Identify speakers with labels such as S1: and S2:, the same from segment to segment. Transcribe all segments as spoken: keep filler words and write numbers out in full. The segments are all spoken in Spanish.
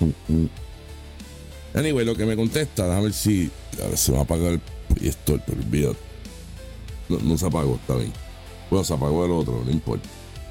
S1: Anyway, lo que me contesta, déjame ver si ahora se va a apagar el proyector, pero olvídate. No, no se apagó, está bien. Bueno, se apagó el otro, no importa.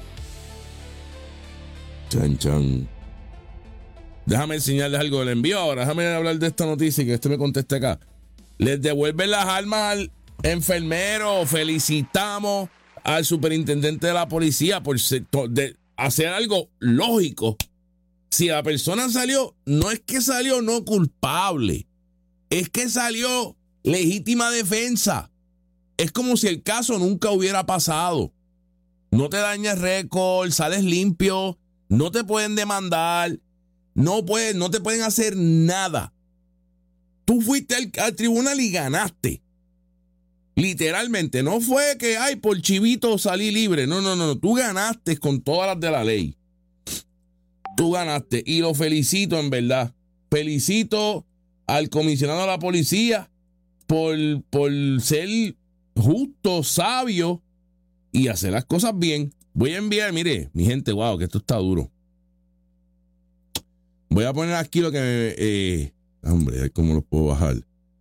S1: Chan, chan. Déjame enseñarles algo del envío ahora. Déjame hablar de esta noticia y que este me conteste acá. Les devuelven las armas al enfermero. Felicitamos al superintendente de la policía por sector de hacer algo lógico. Si la persona salió, no es que salió no culpable, es que salió legítima defensa. Es como si el caso nunca hubiera pasado. No te dañas récord, sales limpio, no te pueden demandar, no, pueden, no te pueden hacer nada. Tú fuiste al, al tribunal y ganaste. Literalmente, no fue que, ay, por chivito salí libre. No, no, no, no. Tú ganaste con todas las de la ley. Tú ganaste y lo felicito en verdad. Felicito al comisionado de la policía por, por ser justo, sabio y hacer las cosas bien. Voy a enviar, mire, mi gente, wow, que esto está duro. Voy a poner aquí lo que me... Eh, hombre, ¿cómo lo puedo bajar?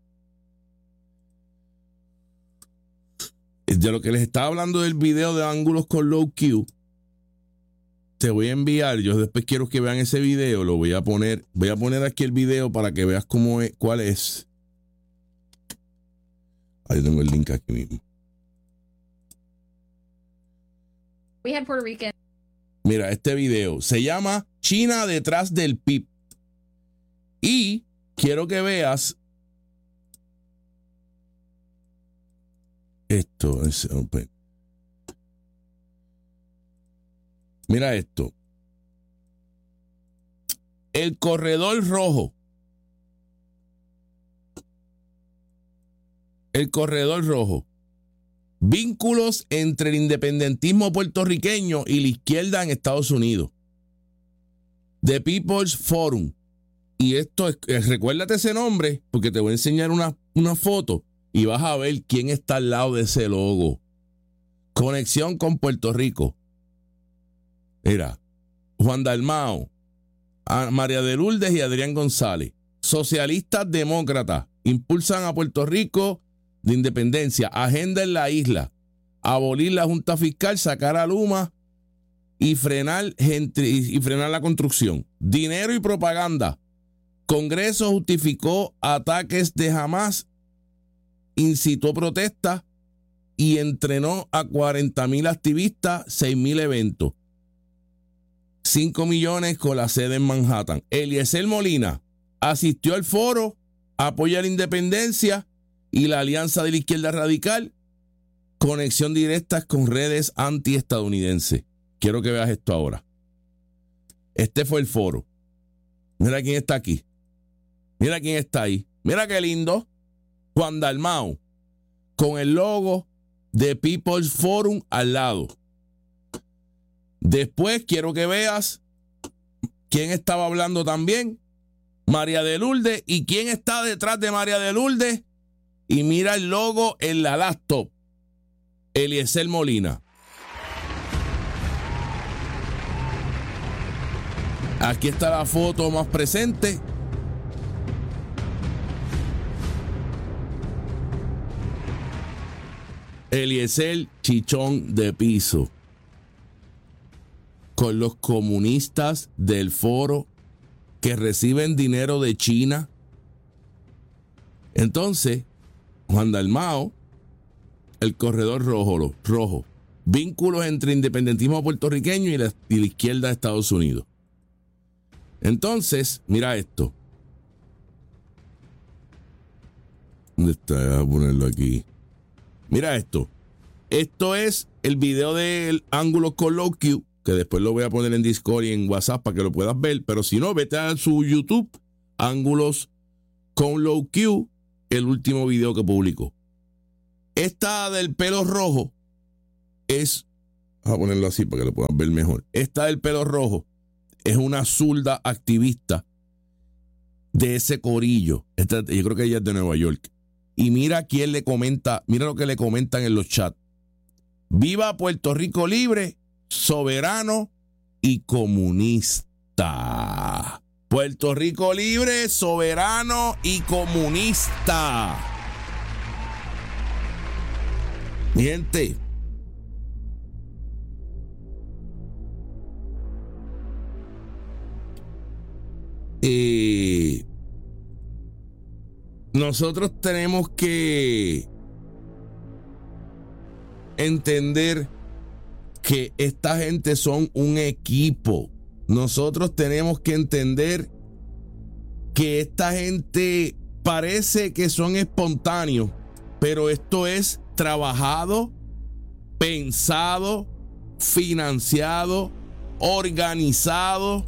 S1: De lo que les estaba hablando del video de ángulos con low Q, te voy a enviar, yo después quiero que vean ese video, lo voy a poner, voy a poner aquí el video para que veas cómo es, cuál es. Ahí tengo el link aquí mismo.
S2: We had Puerto Rican.
S1: Mira, este video se llama China detrás del P I B. Y quiero que veas esto. Es, open. Mira esto. El corredor rojo. El corredor rojo. Vínculos entre el independentismo puertorriqueño y la izquierda en Estados Unidos. The People's Forum. Y esto es, recuérdate ese nombre, porque te voy a enseñar una, una foto y vas a ver quién está al lado de ese logo. Conexión con Puerto Rico. Mira, Juan Dalmao, María de Lourdes y Adrián González. Socialistas demócratas impulsan a Puerto Rico de independencia. Agenda en la isla. Abolir la Junta Fiscal, sacar a Luma y frenar, y frenar la construcción. Dinero y propaganda. Congreso justificó ataques de Hamas, incitó protestas y entrenó a cuarenta mil activistas, seis mil eventos. cinco millones con la sede en Manhattan. Eliezer Molina asistió al foro, apoya la independencia y la alianza de la izquierda radical. Conexión directa con redes antiestadounidenses. Quiero que veas esto ahora. Este fue el foro. Mira quién está aquí. Mira quién está ahí. Mira qué lindo. Juan Dalmao con el logo de People's Forum al lado. Después quiero que veas quién estaba hablando también. María de Lourdes. ¿Y quién está detrás de María de Lourdes? Y mira el logo en la laptop. Eliezer Molina. Aquí está la foto más presente. Eliezer Chichón de Piso. Con los comunistas del foro que reciben dinero de China. Entonces, Juan Dalmao, el corredor rojo, lo, rojo. Vínculos entre independentismo puertorriqueño y la, y la izquierda de Estados Unidos. Entonces, mira esto. ¿Dónde está? Voy a ponerlo aquí. Mira esto. Esto es el video del ángulo con low Q, que después lo voy a poner en Discord y en WhatsApp para que lo puedas ver. Pero si no, vete a su YouTube, ángulos con low Q, el último video que publicó. Esta del pelo rojo es, vamos a ponerlo así para que lo puedan ver mejor. Esta del pelo rojo es una zurda activista de ese corillo. Esta, yo creo que ella es de Nueva York. Y mira quién le comenta, mira lo que le comentan en los chats. Viva Puerto Rico libre, soberano y comunista. Puerto Rico libre, soberano y comunista. Mi gente, eh, nosotros tenemos que entender que esta gente son un equipo. Nosotros tenemos que entender que esta gente parece que son espontáneos, pero esto es trabajado, pensado, financiado, organizado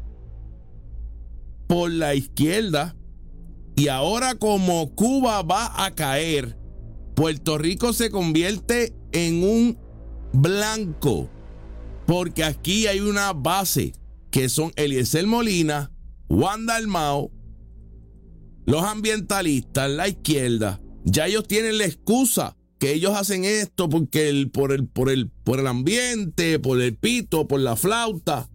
S1: por la izquierda. Y ahora, como Cuba va a caer, Puerto Rico se convierte en un blanco, porque aquí hay una base que son Eliezer Molina, Juan Dalmau, los ambientalistas, la izquierda. Ya ellos tienen la excusa que ellos hacen esto porque el, por, el, por, el, por el ambiente, por el pito, por la flauta.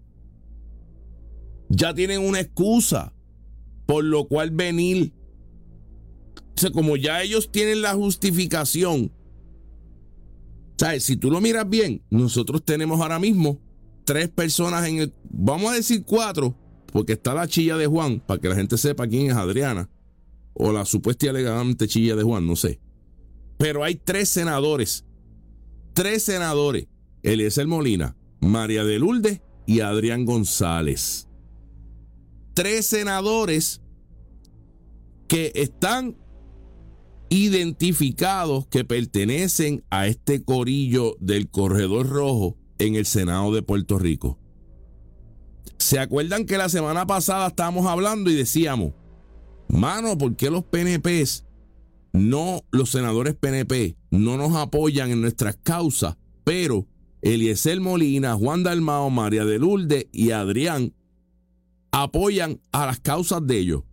S1: Ya tienen una excusa por lo cual venir. O sea, como ya ellos tienen la justificación. ¿Sabes? Si tú lo miras bien, nosotros tenemos ahora mismo tres personas en el, vamos a decir cuatro, porque está la chilla de Juan, para que la gente sepa quién es Adriana, o la supuesta y alegadamente chilla de Juan, no sé. Pero hay tres senadores, tres senadores, Eliezer Molina, María de Lourdes y Adrián González. Tres senadores que están identificados que pertenecen a este corillo del Corredor Rojo en el Senado de Puerto Rico. ¿Se acuerdan que la semana pasada estábamos hablando y decíamos, mano, ¿por qué los P N Pes, no, los senadores P N P, no nos apoyan en nuestras causas? Pero Eliezer Molina, Juan Dalmau, María de Lourdes y Adrián apoyan a las causas de ellos.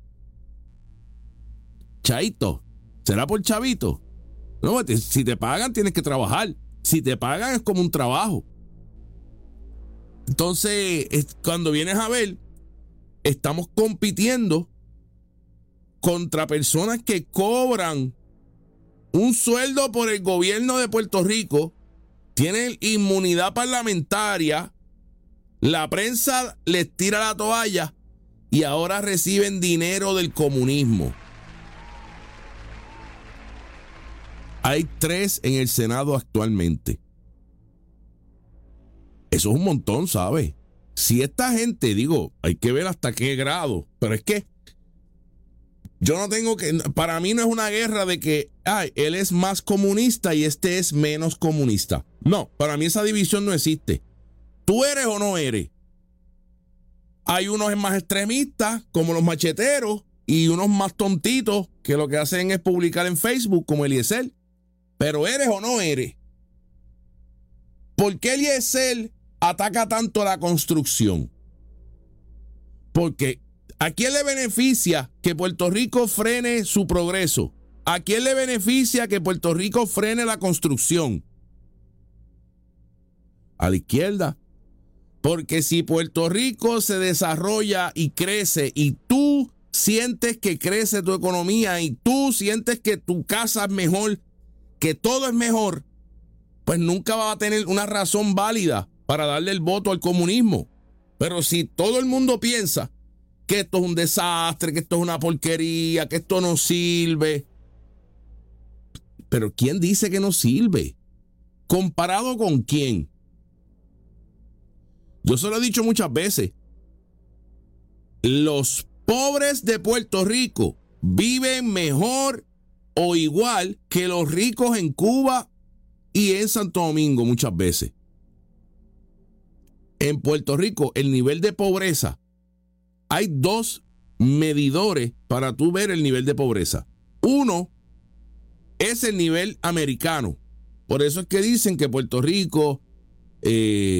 S1: Chaito, ¿será por chavito? No, si te pagan tienes que trabajar. Si te pagan es como un trabajo. Entonces, cuando vienes a ver, estamos compitiendo contra personas que cobran un sueldo por el gobierno de Puerto Rico, tienen inmunidad parlamentaria, la prensa les tira la toalla y ahora reciben dinero del comunismo. Hay tres en el Senado actualmente. Eso es un montón, ¿sabes? Si esta gente, digo, hay que ver hasta qué grado, pero es que yo no tengo que, para mí no es una guerra de que, ay, él es más comunista y este es menos comunista. No, para mí esa división no existe. ¿Tú eres o no eres? Hay unos más extremistas, como los macheteros, y unos más tontitos que lo que hacen es publicar en Facebook, como Eliezer. Pero ¿eres o no eres? ¿Por qué Eliezer ataca tanto la construcción? Porque ¿a quién le beneficia que Puerto Rico frene su progreso? ¿A quién le beneficia que Puerto Rico frene la construcción? A la izquierda. Porque si Puerto Rico se desarrolla y crece y tú sientes que crece tu economía y tú sientes que tu casa es mejor, que todo es mejor, pues nunca va a tener una razón válida para darle el voto al comunismo. Pero si todo el mundo piensa que esto es un desastre, que esto es una porquería, que esto no sirve, pero ¿quién dice que no sirve? ¿Comparado con quién? Yo se lo he dicho muchas veces. Los pobres de Puerto Rico viven mejor o igual que los ricos en Cuba y en Santo Domingo muchas veces. En Puerto Rico, el nivel de pobreza, hay dos medidores para tú ver el nivel de pobreza. Uno es el nivel americano. Por eso es que dicen que Puerto Rico... Eh,